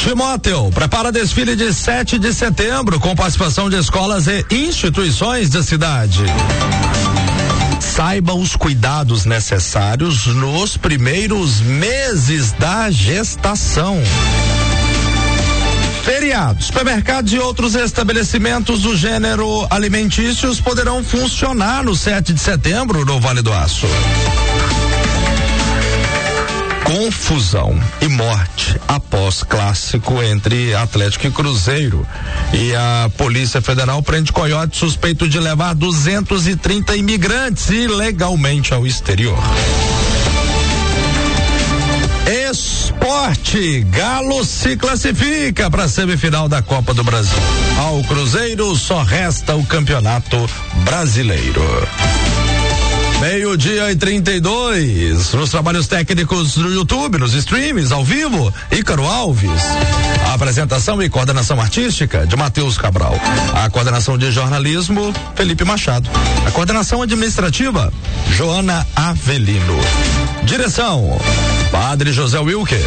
Timóteo prepara desfile de 7 de setembro com participação de escolas e instituições da cidade. Saiba os cuidados necessários nos primeiros meses da gestação. Feriados, supermercados e outros estabelecimentos do gênero alimentícios poderão funcionar no 7 de setembro no Vale do Aço. Confusão e morte após clássico entre Atlético e Cruzeiro. E a Polícia Federal prende coiote suspeito de levar 230 imigrantes ilegalmente ao exterior. Esporte, Galo se classifica para a semifinal da Copa do Brasil. Ao Cruzeiro só resta o Campeonato Brasileiro. 12:32, nos trabalhos técnicos do YouTube, nos streams, ao vivo, Ícaro Alves. A apresentação e coordenação artística de Matheus Cabral. A coordenação de jornalismo, Felipe Machado. A coordenação administrativa, Joana Avelino. Direção, Padre José Wilker.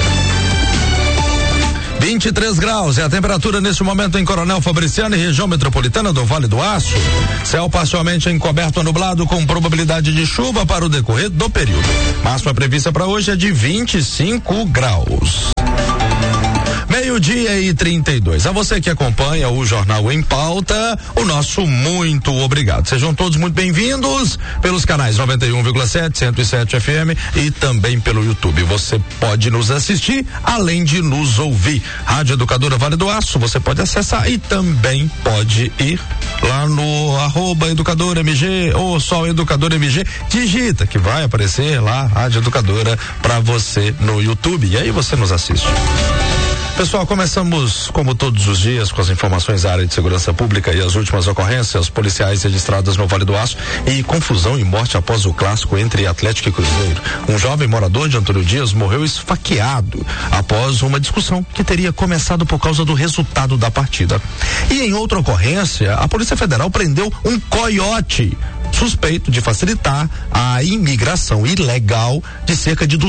23 graus é a temperatura neste momento em Coronel Fabriciano e região metropolitana do Vale do Aço. Céu parcialmente encoberto a nublado com probabilidade de chuva para o decorrer do período. Máxima prevista para hoje é de 25 graus. 12:32. A você que acompanha o Jornal em Pauta, o nosso muito obrigado. Sejam todos muito bem-vindos pelos canais 91,7, 107 FM e também pelo YouTube. Você pode nos assistir, além de nos ouvir. Rádio Educadora Vale do Aço, você pode acessar e também pode ir lá no @EducadorMG ou só EducadorMG, digita que vai aparecer lá Rádio Educadora pra você no YouTube e aí você nos assiste. Pessoal, começamos como todos os dias com as informações da área de segurança pública e as últimas ocorrências policiais registradas no Vale do Aço e confusão e morte após o clássico entre Atlético e Cruzeiro. Um jovem morador de Antônio Dias morreu esfaqueado após uma discussão que teria começado por causa do resultado da partida. E em outra ocorrência, a Polícia Federal prendeu um coiote suspeito de facilitar a imigração ilegal de cerca de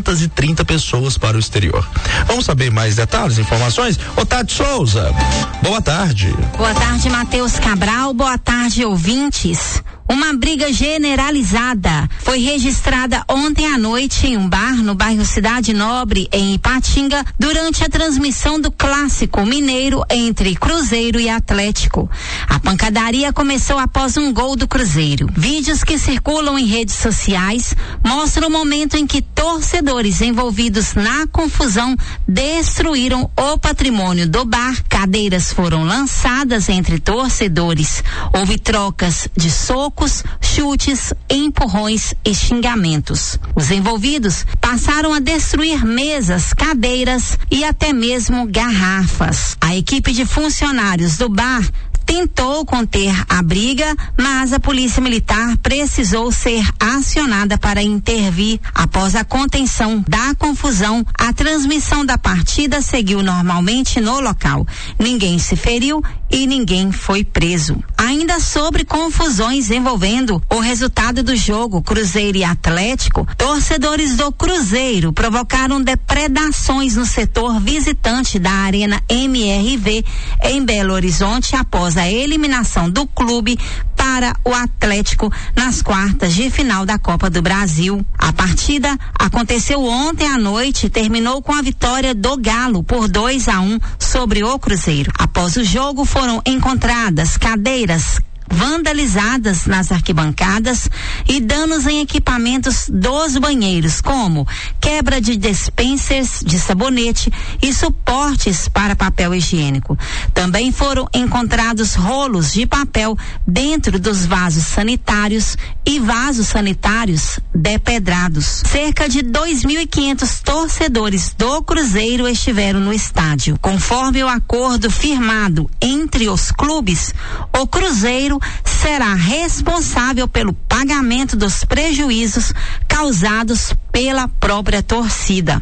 230 pessoas para o exterior. Vamos saber mais detalhes, informações? Otávio Souza, boa tarde. Boa tarde, Matheus Cabral, boa tarde, ouvintes. Uma briga generalizada foi registrada ontem à noite em um bar no bairro Cidade Nobre, em Ipatinga, durante a transmissão do clássico mineiro entre Cruzeiro e Atlético. A pancadaria começou após um gol do Cruzeiro. Vídeos que circulam em redes sociais mostram o momento em que torcedores envolvidos na confusão destruíram o patrimônio do bar. Cadeiras foram lançadas entre torcedores. Houve trocas de socos, chutes, empurrões e xingamentos. Os envolvidos passaram a destruir mesas, cadeiras e até mesmo garrafas. A equipe de funcionários do bar tentou conter a briga, mas a polícia militar precisou ser acionada para intervir. Após a contenção da confusão, a transmissão da partida seguiu normalmente no local. Ninguém se feriu e ninguém foi preso. Ainda sobre confusões envolvendo o resultado do jogo Cruzeiro e Atlético, torcedores do Cruzeiro provocaram depredações no setor visitante da Arena MRV em Belo Horizonte após a eliminação do clube para o Atlético nas quartas de final da Copa do Brasil. A partida aconteceu ontem à noite e terminou com a vitória do Galo por 2-1 sobre o Cruzeiro. Após o jogo foram encontradas cadeiras vandalizadas nas arquibancadas e danos em equipamentos dos banheiros, como quebra de dispensers de sabonete e suportes para papel higiênico. Também foram encontrados rolos de papel dentro dos vasos sanitários e vasos sanitários depedrados. Cerca de 2.500 torcedores do Cruzeiro estiveram no estádio. Conforme o acordo firmado entre os clubes, o Cruzeiro será responsável pelo pagamento dos prejuízos causados pela própria torcida.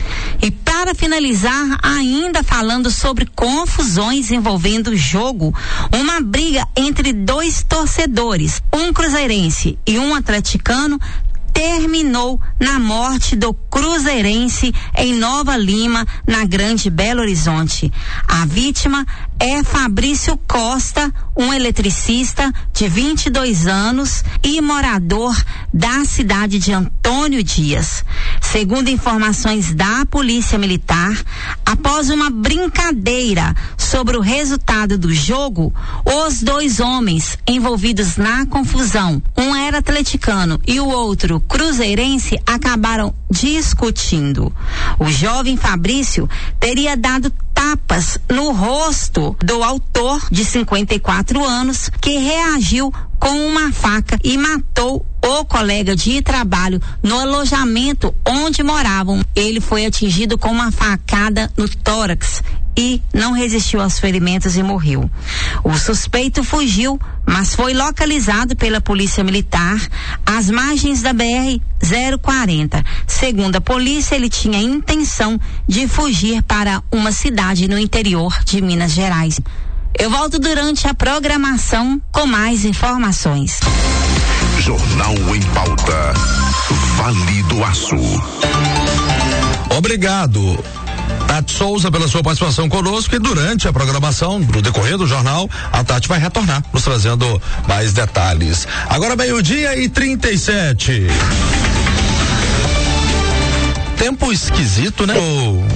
E para finalizar, ainda falando sobre confusões envolvendo o jogo, uma briga entre dois torcedores, um cruzeirense e um atleticano, terminou na morte do cruzeirense em Nova Lima, na Grande Belo Horizonte. A vítima é Fabrício Costa, um eletricista de 22 anos e morador da cidade de Antônio Dias. Segundo informações da Polícia Militar, após uma brincadeira sobre o resultado do jogo, os dois homens envolvidos na confusão, um era atleticano e o outro cruzeirense, acabaram discutindo. O jovem Fabrício teria dado tapas no rosto do autor, de 54 anos, que reagiu com uma faca e matou o colega de trabalho no alojamento onde moravam. Ele foi atingido com uma facada no tórax e não resistiu aos ferimentos e morreu. O suspeito fugiu, mas foi localizado pela Polícia Militar às margens da BR-040. Segundo a polícia, ele tinha intenção de fugir para uma cidade no interior de Minas Gerais. Eu volto durante a programação com mais informações. Jornal em Pauta. Vale do Aço. Obrigado, Tati Souza, pela sua participação conosco, e durante a programação, no decorrer do jornal, a Tati vai retornar, nos trazendo mais detalhes. Agora 12:37. Tempo esquisito, né?